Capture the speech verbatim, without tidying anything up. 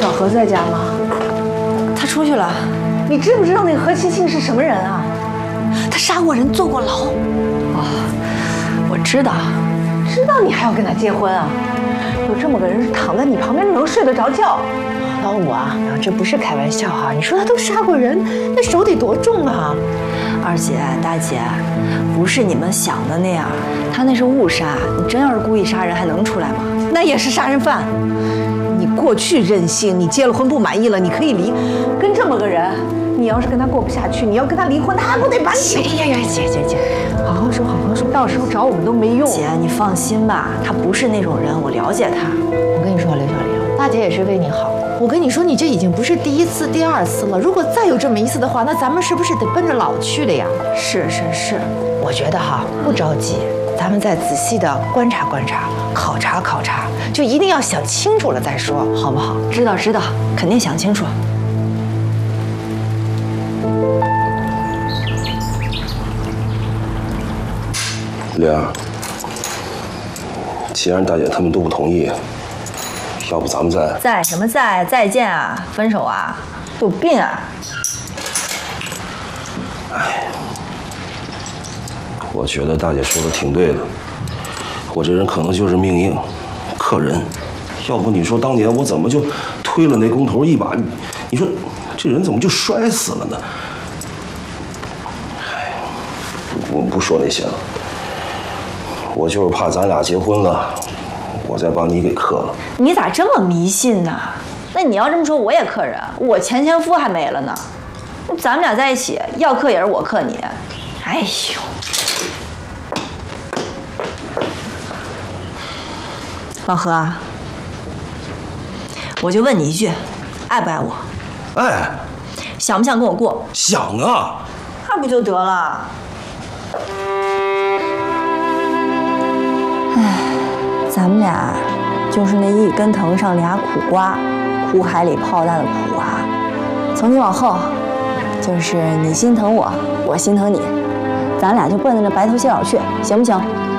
小何在家吗？ 他出去了。 你知不知道那个何青青是什么人啊？ 他杀过人，坐过牢。哦，我知道。 知道你还要跟他结婚啊？有这么个人躺在你旁边，能睡得着觉？ 老五啊，这不是开玩笑哈、啊！你说他都杀过人，那手得多重啊？ 二姐、大姐，不是你们想的那样，他那是误杀。你真要是故意杀人，还能出来吗？ 那也是杀人犯。你过去任性，你结了婚不满意了，你可以离。跟这么个人，你要是跟他过不下去，你要跟他离婚，他还不得把你…… 哎呀呀，姐姐姐，好好说，好好说， 到时候找我们都没用。 姐，你放心吧，他不是那种人，我了解他。 我跟你说，刘小玲，大姐也是为你好。我跟你说，你这已经不是第一次、第二次了。如果再有这么一次的话，那咱们是不是得奔着老去了呀？ 是是是， 我觉得哈，不着急，咱们再仔细的观察观察，考察考察，就一定要想清楚了再说，好不好？ 知道知道，肯定想清楚。 莲儿，既然大姐他们都不同意，要不咱们再再什么再再见啊？分手啊？有病啊！ 哎，我觉得大姐说的挺对的，我这人可能就是命硬，克人。要不你说当年我怎么就推了那工头一把？你说这人怎么就摔死了呢？哎，我不说那些了，我就是怕咱俩结婚了，我再把你给克了。 你咋这么迷信呢？那你要这么说，我也克人，我前前夫还没了呢。咱们俩在一起，要克也是我克你。哎呦！老何，我就问你一句，爱不爱我？ 哎， 想不想跟我过？ 想啊！ 那不就得了？唉，咱们俩就是那一根藤上俩苦瓜，苦海里泡蛋的苦啊。从今往后，就是你心疼我，我心疼你，咱俩就奔着白头偕老去，行不行？